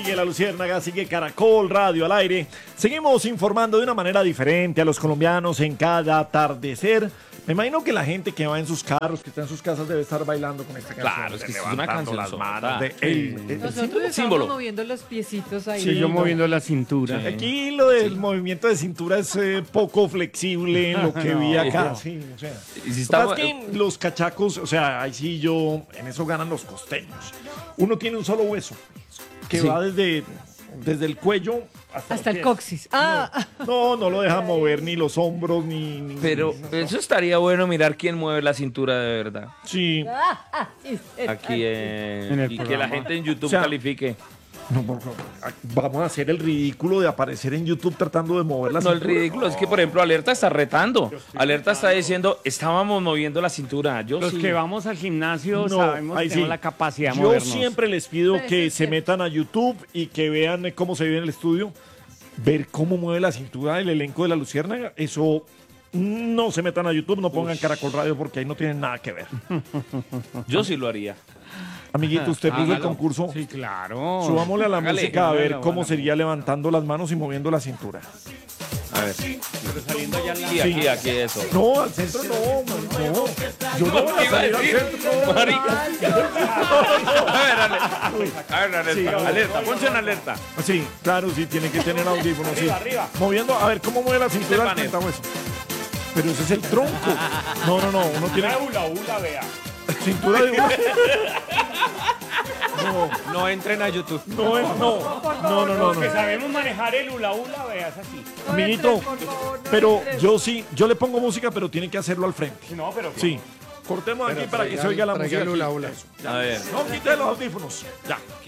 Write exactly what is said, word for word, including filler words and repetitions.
Sigue La Luciérnaga, sigue Caracol Radio al aire. Seguimos informando de una manera diferente a los colombianos en cada atardecer. Me imagino que la gente que va en sus carros, que está en sus casas, debe estar bailando con esta canción. Claro, es que es una levantando canción las sota. manos de Sí. el- el- el- Nosotros estamos símbolo. moviendo los piecitos ahí. Sí, yo moviendo la cintura. Sí. Aquí lo del movimiento de cintura es eh, poco flexible en lo que vi acá. Sí, o sea. Y si Lo estamos- que pasa es que los cachacos, o sea, ahí sí yo, en eso ganan los costeños. Uno tiene un solo hueso que Sí. va desde, desde el cuello hasta, Hasta los el pies. coxis. Ah, No, no lo deja mover ni los hombros ni. ni- Pero ni- eso estaría bueno mirar quién mueve la cintura de verdad. Sí. Aquí eh, En el y que la programa. gente en YouTube O sea, califique. No, por favor. Vamos a hacer el ridículo de aparecer en YouTube tratando de mover la No, el cintura. ridículo es que, por ejemplo, Alerta está retando. Alerta está diciendo, estábamos moviendo la cintura. Yo Los sí. que vamos al gimnasio No, sabemos ahí que tenemos sí. la capacidad de Yo movernos. siempre les pido Sí, que sí, se sí. metan a YouTube y que vean cómo se ve en el estudio. Ver cómo mueve la cintura del elenco de La Luciérnaga. Eso no se metan a YouTube, no pongan Caracol Radio porque ahí no tienen nada que ver. Yo sí lo haría. Amiguito, usted puso el Hágalo. concurso. Sí, claro. Subámosle a la Hágale. música a ver Hágalo, cómo hágalo. sería levantando las manos y moviendo la cintura. A ver. Pero saliendo ya en la- Aquí, aquí, aquí, eso. No, al centro no, man, no. Yo no voy a ¿Qué iba a salir al decir? centro. no. Marica. A ver, alerta. A ver, alerta. Sí, Alerta, ponche en alerta. Sí, claro, sí, tiene que tener audífonos. Sí. Arriba, arriba. Moviendo, a ver, ¿cómo mueve la cintura al panel. hueso? Pero ese es el tronco. No, no, no, uno tiene Ula, ula, vea. cintura de una. No, No entren a YouTube. no, es- no, no, no, no, Los que no. sabemos manejar el ula, ula, vea, es así. Amiguito, pero yo sí, yo le pongo música, pero tiene que hacerlo al frente. No, pero... Sí. Cortemos aquí para que se oiga la música. aquí. Eso. A ver. No, quite los audífonos. Ya.